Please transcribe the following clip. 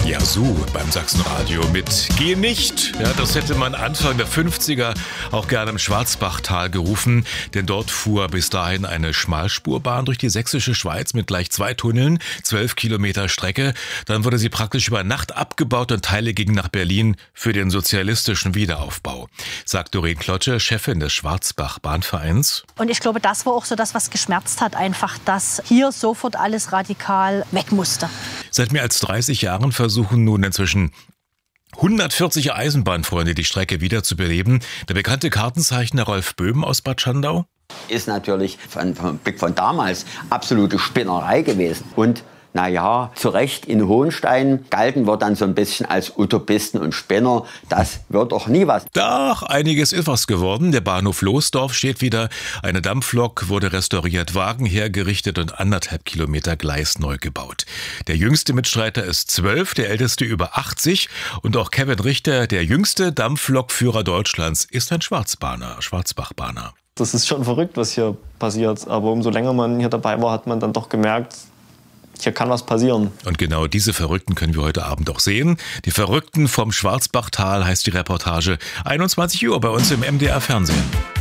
Ja, so beim Sachsenradio mit Geh nicht. Ja, das hätte man Anfang der 50er auch gerne im Schwarzbachtal gerufen, denn dort fuhr bis dahin eine Schmalspurbahn durch die sächsische Schweiz mit gleich 2 Tunneln, 12 Kilometer Strecke. Dann wurde sie praktisch über Nacht abgebaut und Teile gingen nach Berlin für den sozialistischen Wiederaufbau, sagt Doreen Klotsche, Chefin des Schwarzbach-Bahnvereins. Und ich glaube, das war auch so das, was geschmerzt hat, einfach, dass hier sofort alles radikal weg musste. Seit mehr als 30 Jahren versuchen nun inzwischen 140 Eisenbahnfreunde die Strecke wieder zu beleben. Der bekannte Kartenzeichner Rolf Böhm aus Bad Schandau ist natürlich vom Blick von damals absolute Spinnerei gewesen. Und naja, zu Recht in Hohenstein galten wir dann so ein bisschen als Utopisten und Spinner. Das wird doch nie was. Doch, einiges ist was geworden. Der Bahnhof Losdorf steht wieder. Eine Dampflok wurde restauriert, Wagen hergerichtet und 1,5 Kilometer Gleis neu gebaut. Der jüngste Mitstreiter ist 12, der älteste über 80. Und auch Kevin Richter, der jüngste Dampflokführer Deutschlands, ist ein Schwarzbachbahner. Das ist schon verrückt, was hier passiert. Aber umso länger man hier dabei war, hat man dann doch gemerkt, hier kann was passieren. Und genau diese Verrückten können wir heute Abend auch sehen. Die Verrückten vom Schwarzbachtal heißt die Reportage. 21 Uhr bei uns im MDR Fernsehen.